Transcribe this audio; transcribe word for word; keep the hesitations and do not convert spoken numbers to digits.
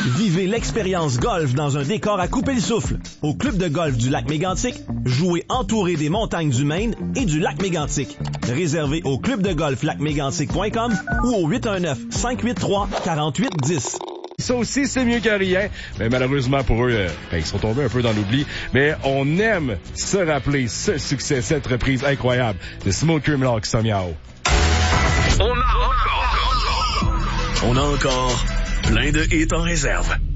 Vivez l'expérience golf dans un décor à couper le souffle. Au club de golf du lac Mégantic, jouez entouré des montagnes du Maine et du lac Mégantic. Réservé au club de golf lac mégantic point com ou au huit un neuf, cinq huit trois, quatre huit un zéro. Ça aussi, c'est mieux que rien. Mais malheureusement pour eux, euh, ben, ils sont tombés un peu dans l'oubli. Mais on aime se rappeler ce succès, cette reprise incroyable de Smooth Criminal qui s'en vient en haut. On a encore, on a encore plein de hits en réserve.